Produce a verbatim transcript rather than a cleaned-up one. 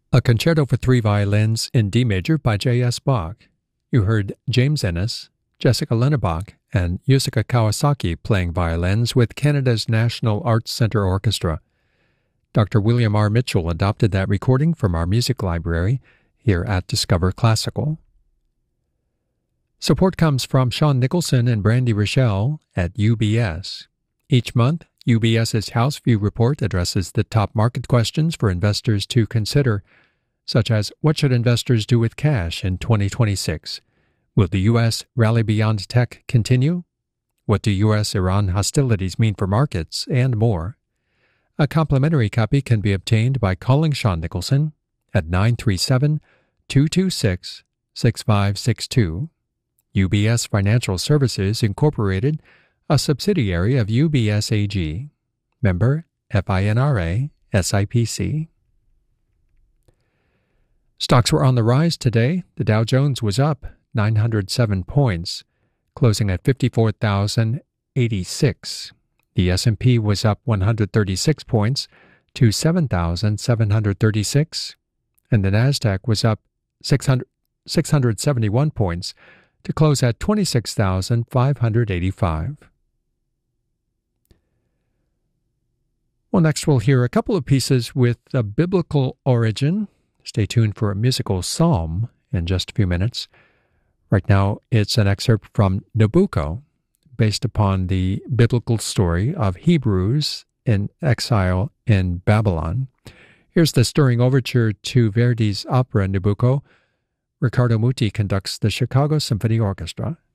A Concerto for Three Violins in D Major by J S. Bach. You heard James Ennis, Jessica Lennerbach, and Yusuke Kawasaki playing violins with Canada's National Arts Centre Orchestra. Doctor William R. Mitchell adopted that recording from our music library here at Discover Classical. Support comes from Sean Nicholson and Brandy Rochelle at U B S. Each month, UBS's House View Report addresses the top market questions for investors to consider, such as what should investors do with cash in twenty twenty-six? Will the U S rally beyond tech continue? What do U S-Iran hostilities mean for markets? And more. A complimentary copy can be obtained by calling Sean Nicholson at nine three seven, two two six, six five six two. U B S Financial Services, Incorporated, a subsidiary of U B S A G. Member FINRA, S I P C. Stocks were on the rise today. The Dow Jones was up nine hundred seven points, closing at fifty-four thousand eighty-six. The S and P was up one hundred thirty-six points to seven thousand seven hundred thirty-six, and the Nasdaq was up six hundred, six hundred seventy-one points to close at twenty-six thousand five hundred eighty-five. Well, next we'll hear a couple of pieces with a biblical origin. Stay tuned for a musical psalm in just a few minutes. Right now, it's an excerpt from Nabucco, based upon the biblical story of Hebrews in exile in Babylon. Here's the stirring overture to Verdi's opera Nabucco. Riccardo Muti conducts the Chicago Symphony Orchestra.